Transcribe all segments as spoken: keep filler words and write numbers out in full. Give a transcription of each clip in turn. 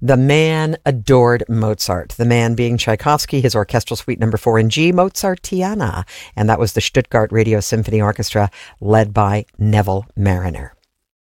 The man adored Mozart, the man being Tchaikovsky, his orchestral suite number four in G, Mozartiana. And that was the Stuttgart Radio Symphony Orchestra led by Neville Marriner.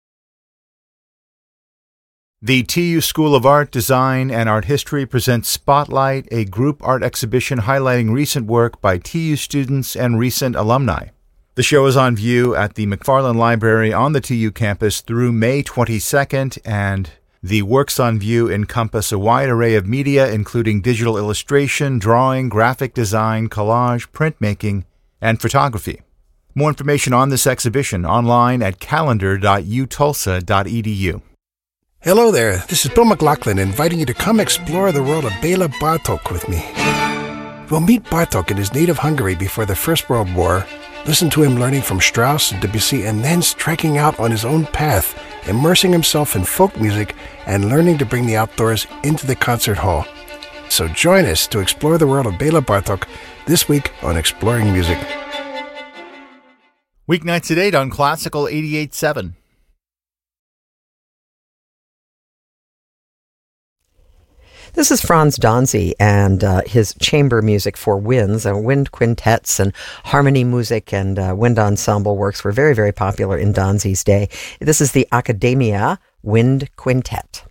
The T U School of Art, Design, and Art History presents Spotlight, a group art exhibition highlighting recent work by T U students and recent alumni. The show is on view at the McFarland Library on the T U campus through May twenty-second, and the works on view encompass a wide array of media, including digital illustration, drawing, graphic design, collage, printmaking, and photography. More information on this exhibition online at calendar dot u tulsa dot e d u. Hello there, this is Bill McLaughlin inviting you to come explore the world of Bela Bartok with me. We'll meet Bartok in his native Hungary before the First World War, listen to him learning from Strauss and Debussy, and then striking out on his own path, immersing himself in folk music and learning to bring the outdoors into the concert hall. So join us to explore the world of Bela Bartok this week on Exploring Music. Weeknights at eight on Classical eighty-eight point seven. This is Franz Danzi and uh, his chamber music for winds, and wind quintets and harmony music and uh, wind ensemble works were very, very popular in Danzi's day. This is the Academia Wind Quintet.